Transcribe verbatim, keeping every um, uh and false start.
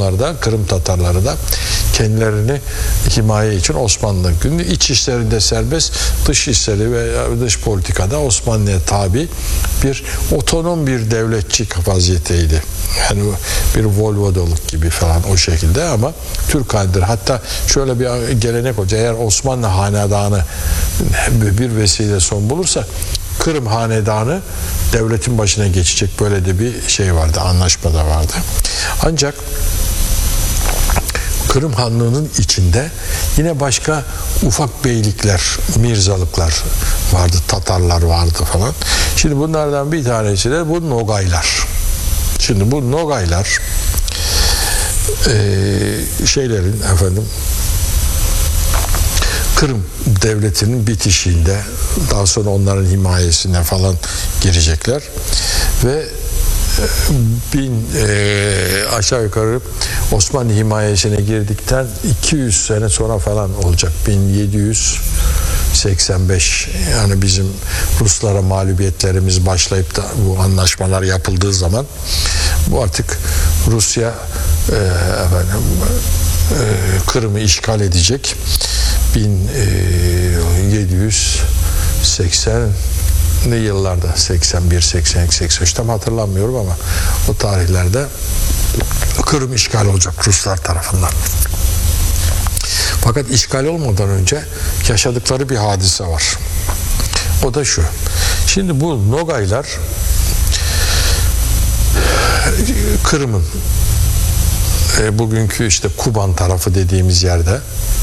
Rumlar da, Kırım Tatarları da kendilerini himaye için Osmanlı iç işlerinde serbest, dış işleri ve dış politikada Osmanlı'ya tabi bir otonom bir devletçik vaziyeteydi. Yani bir Volvodoluk gibi falan o şekilde ama Türk halidir. Hatta şöyle bir gelenek olacak. Eğer Osmanlı hanedanı bir vesile son bulursa Kırım hanedanı devletin başına geçecek. Böyle de bir şey vardı, anlaşma da vardı. Ancak Kırım Hanlığı'nın içinde yine başka ufak beylikler, mirzalıklar vardı, Tatarlar vardı falan. Şimdi bunlardan bir tanesi de bu Nogaylar. Şimdi bu Nogaylar e, şeylerin efendim Kırım devletinin bitişiğinde, daha sonra onların himayesine falan girecekler ve bin e, aşağı yukarı Osmanlı himayesine girdikten iki yüz sene sonra falan olacak. bin yedi yüz seksen beş, yani bizim Ruslara mağlubiyetlerimiz başlayıp da bu anlaşmalar yapıldığı zaman bu artık Rusya e, efendim e, Kırım'ı işgal edecek. bin yedi yüz seksenli yıllarda, seksen bir, seksen iki, seksen üç tam hatırlamıyorum ama o tarihlerde Kırım işgal olacak Ruslar tarafından. Fakat işgal olmadan önce yaşadıkları bir hadise var. O da şu. Şimdi bu Nogaylar Kırım'ın e, bugünkü işte Kuban tarafı dediğimiz yerde